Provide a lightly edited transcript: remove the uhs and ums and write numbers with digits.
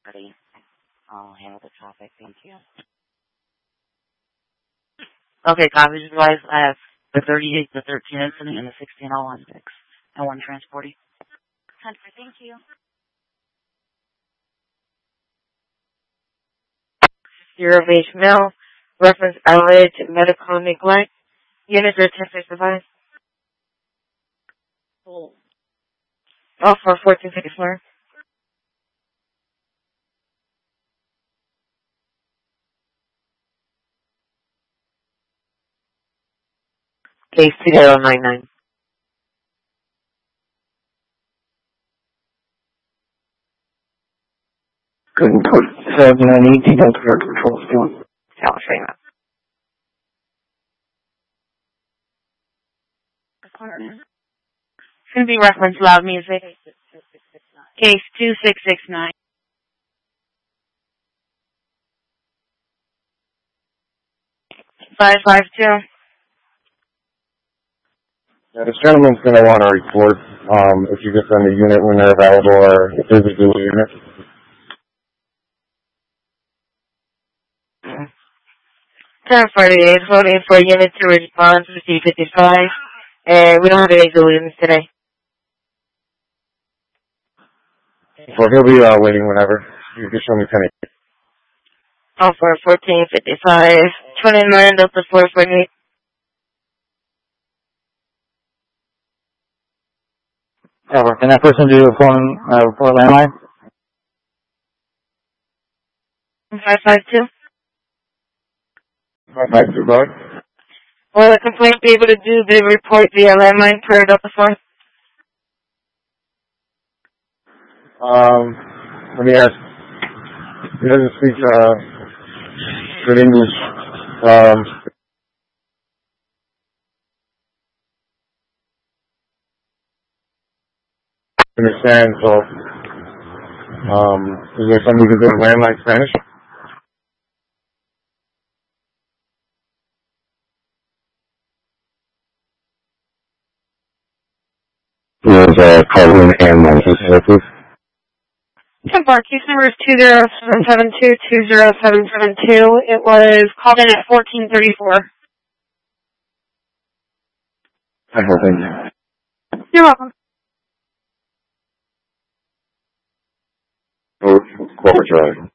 Ready. I'll handle the traffic. Thank you. Okay, copy. Advice. I have the 38, the 13 incident, and the 1601 fix. And one transporting. Thank you. Zero base mail. Reference LA to medical neglect. Units are 1055. Cool. Oh, for 1454. Case 2099. Couldn't put 7918 out for control still. I'll show you that. It's going to be reference loud music. Case 2669. Five five two. Yeah, this gentleman's going to want to report if you get send a unit when they're available or if there's a dual unit. Ten 48, holding for a unit to respond to C55. And we don't have any dual units today. So he'll be waiting whenever. You can show me 10. Oh, for 1455. 29 Delta 448. Can that person do a phone report landline? 552. 552, bud. Will the complaint be able to do the report via landline per Delta 4? Let me ask. He doesn't speak good English. Understand, so is there somebody who does landline Spanish? Here's Colin and Manchester, please. Bar case number is 20772-20772. It was called in at 1434. Thank you. You're welcome. Corporate Drive.